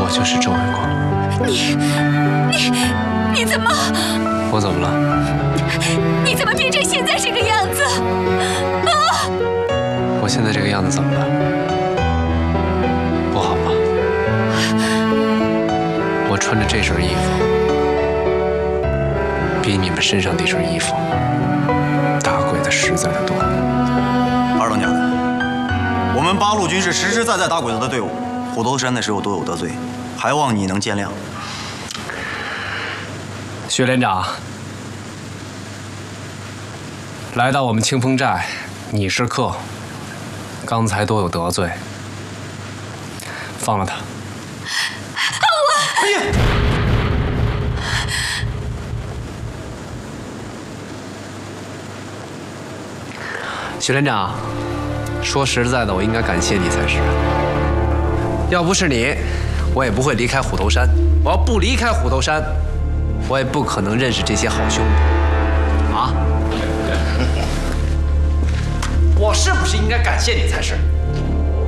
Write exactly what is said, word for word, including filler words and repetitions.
我就是周卫国。 你你你怎么？ 我怎么了？ 你怎么变成现在这个样子？啊！ 我现在这个样子怎么了？不好吗？我穿着这身衣服，比你们身上那身衣服打鬼的实在的多。 二当家的，我们八路军是实实在在打鬼子的队伍，虎头山那时候都有得罪，还望你能见谅。 薛连长，来到我们清风寨，你是客，刚才都有得罪，放了他。 哎呀！ 薛连长，说实在的，我应该感谢你才是。要不是你，我也不会离开虎头山。我要不离开虎头山，我也不可能认识这些好兄弟。啊？我是不是应该感谢你才是？